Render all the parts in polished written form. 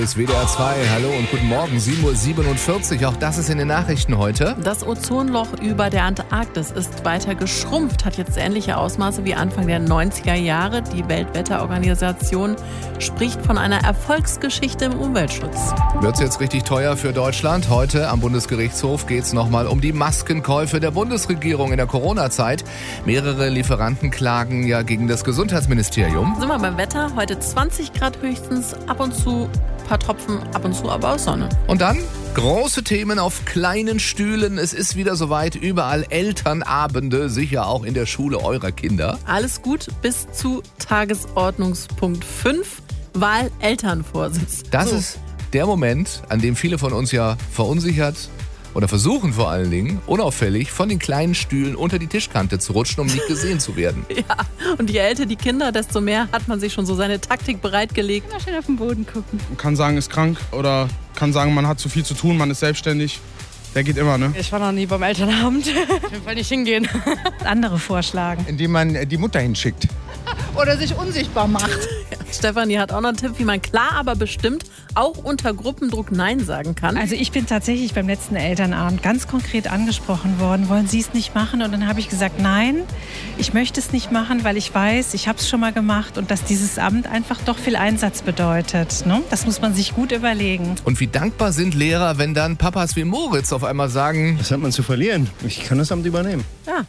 Das WDR 2, hallo und guten Morgen, 7:47 Uhr, auch das ist in den Nachrichten heute. Das Ozonloch über der Antarktis ist weiter geschrumpft, hat jetzt ähnliche Ausmaße wie Anfang der 90er Jahre. Die Weltwetterorganisation spricht von einer Erfolgsgeschichte im Umweltschutz. Wird's jetzt richtig teuer für Deutschland? Heute am Bundesgerichtshof geht's nochmal um die Maskenkäufe der Bundesregierung in der Corona-Zeit. Mehrere Lieferanten klagen ja gegen das Gesundheitsministerium. Sind wir beim Wetter, heute 20 Grad höchstens, ab und zu ein paar Tropfen, ab und zu aber auch Sonne. Und dann große Themen auf kleinen Stühlen. Es ist wieder soweit, überall Elternabende, sicher auch in der Schule eurer Kinder. Alles gut bis zu Tagesordnungspunkt 5, Wahl Elternvorsitz. Das ist der Moment, an dem viele von uns ja verunsichert oder versuchen vor allen Dingen, unauffällig von den kleinen Stühlen unter die Tischkante zu rutschen, um nicht gesehen zu werden. Ja, und je älter die Kinder, desto mehr hat man sich schon so seine Taktik bereitgelegt. Immer schön auf den Boden gucken. Man kann sagen, ist krank oder kann sagen, man hat zu viel zu tun, man ist selbstständig. Der geht immer, ne? Ich war noch nie beim Elternabend. Auf jeden Fall nicht hingehen. Andere vorschlagen. Indem man die Mutter hinschickt. Oder sich unsichtbar macht. Stefanie hat auch noch einen Tipp, wie man klar, aber bestimmt auch unter Gruppendruck Nein sagen kann. Also ich bin tatsächlich beim letzten Elternabend ganz konkret angesprochen worden, wollen Sie es nicht machen? Und dann habe ich gesagt, nein, ich möchte es nicht machen, weil ich weiß, ich habe es schon mal gemacht und dass dieses Amt einfach doch viel Einsatz bedeutet. Ne? Das muss man sich gut überlegen. Und wie dankbar sind Lehrer, wenn dann Papas wie Moritz auf einmal sagen, Was hat man zu verlieren? Ich kann das Amt übernehmen. Ja.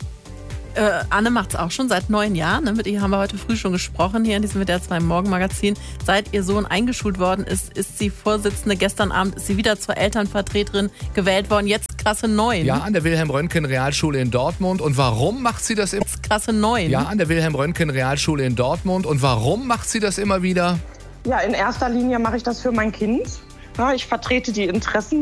Anne macht es auch schon seit 9 Jahren. Ne? Mit ihr haben wir heute früh schon gesprochen, hier in diesem WDR 2 Morgenmagazin. Seit ihr Sohn eingeschult worden ist, ist sie Vorsitzende. Gestern Abend ist sie wieder zur Elternvertreterin gewählt worden. Jetzt Klasse 9. ja, an der Wilhelm-Röntgen-Realschule in Dortmund. Und warum macht sie das immer? Klasse 9. Ja, an der Wilhelm-Röntgen-Realschule in Dortmund. Und warum macht sie das immer wieder? Ja, in erster Linie mache ich das für mein Kind. Ja, ich vertrete die Interessen